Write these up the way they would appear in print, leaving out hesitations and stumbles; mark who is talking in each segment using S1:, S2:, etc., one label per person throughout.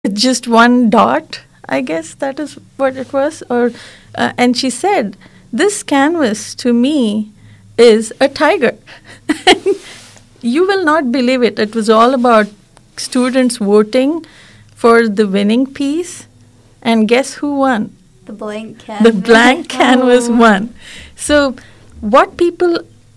S1: just one dot. I guess that is what it was. Or and she said, "This canvas to me is a tiger." You will not believe it. It was all about students voting for the winning piece, and guess who won?
S2: The blank
S1: The
S2: canvas.
S1: blank canvas
S2: Oh.
S1: won. So, what people,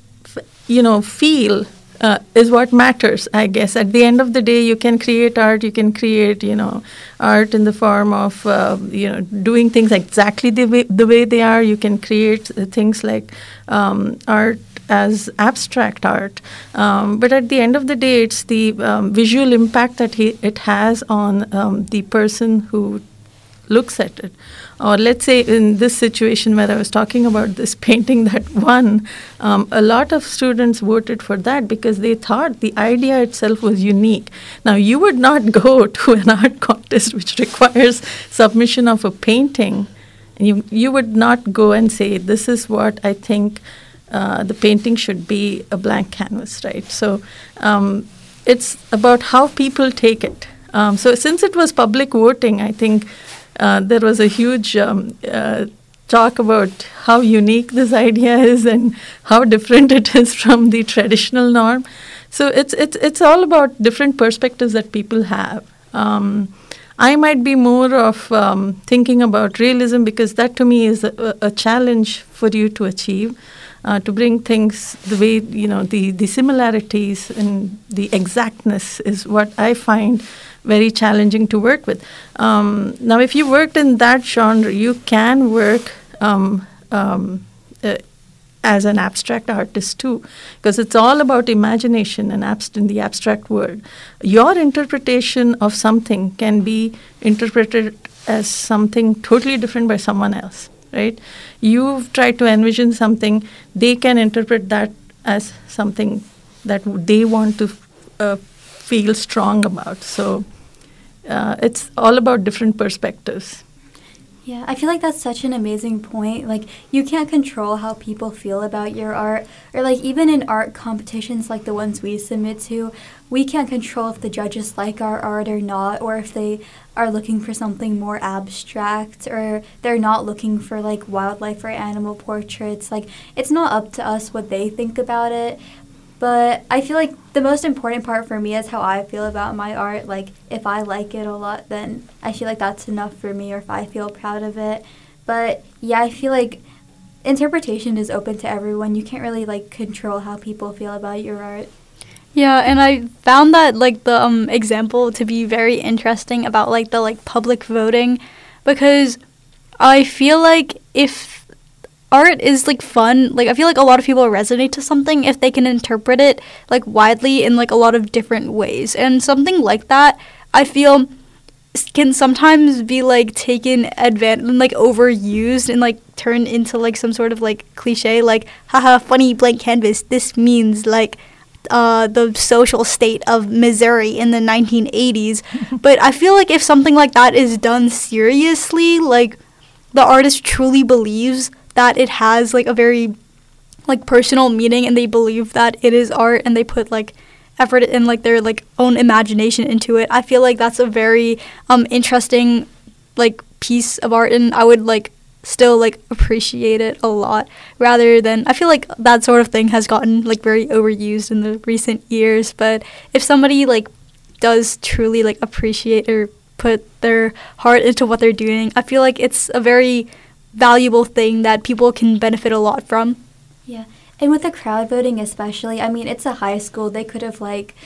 S1: feel is what matters. I guess at the end of the day, you can create art. You can create, art in the form of, doing things exactly the way they are. You can create things like art as abstract art. But at the end of the day, it's the visual impact that it has on the person who looks at it. Or let's say in this situation where I was talking about this painting that won, a lot of students voted for that because they thought the idea itself was unique. Now, you would not go to an art contest which requires submission of a painting. You would not go and say, this is what I think the painting should be, a blank canvas, right? So it's about how people take it. So since it was public voting, I think there was a huge talk about how unique this idea is and how different it is from the traditional norm. So it's all about different perspectives that people have. I might be more of thinking about realism because that to me is a challenge for you to achieve. To bring things the way, the similarities and the exactness is what I find very challenging to work with. Now, if you worked in that genre, you can work as an abstract artist too, because it's all about imagination and in the abstract world. Your interpretation of something can be interpreted as something totally different by someone else. Right? You've tried to envision something, they can interpret that as something that they want to feel strong about. So it's all about different perspectives.
S2: Yeah, I feel like that's such an amazing point. Like, you can't control how people feel about your art. Or, like, even in art competitions like the ones we submit to, we can't control if the judges like our art or not, or if they are looking for something more abstract, or they're not looking for, like, wildlife or animal portraits. Like, it's not up to us what they think about it. But I feel like the most important part for me is how I feel about my art. Like, if I like it a lot, then I feel like that's enough for me, or if I feel proud of it. But yeah, I feel like interpretation is open to everyone. You can't really, like, control how people feel about your art.
S3: Yeah, and I found that, like, the example to be very interesting about, like, the, like, public voting, because I feel like if art is, like, fun, like, I feel like a lot of people resonate to something if they can interpret it, like, widely in, like, a lot of different ways. And something like that, I feel, can sometimes be, like, taken advantage, like, overused and, like, turned into, like, some sort of, like, cliche, like, haha, funny blank canvas, this means, like, the social state of Missouri in the 1980s. But I feel like if something like that is done seriously, like, the artist truly believes that it has, like, a very, like, personal meaning, and they believe that it is art, and they put, like, effort and, like, their, like, own imagination into it. I feel like that's a very interesting, like, piece of art, and I would, like, still, like, appreciate it a lot, rather than, I feel like that sort of thing has gotten, like, very overused in the recent years. But if somebody, like, does truly, like, appreciate or put their heart into what they're doing, I feel like it's a very valuable thing that people can benefit a lot from.
S2: Yeah. And with the crowd voting especially, I mean, it's a high school. They could have, like,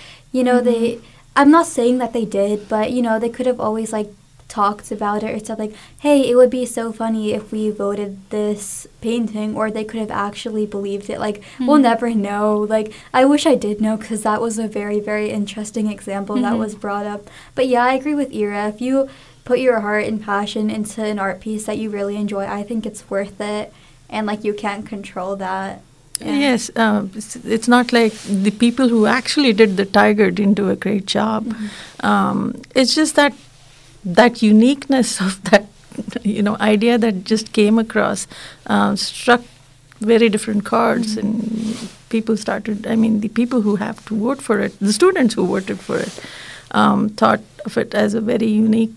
S2: I'm not saying that they did, but, they could have always, like, talked about it or said, like, hey, it would be so funny if we voted this painting, or they could have actually believed it. Like, we'll never know. Like, I wish I did know, because that was a very, very interesting example that was brought up. But yeah, I agree with Ira. If you put your heart and passion into an art piece that you really enjoy, I think it's worth it, and, like, you can't control that. Yeah.
S1: Yes, it's not like the people who actually did the tiger didn't do a great job. It's just that uniqueness of that, idea that just came across, struck very different chords, and people started. I mean, the people who have to vote for it, the students who voted for it, thought of it as a very unique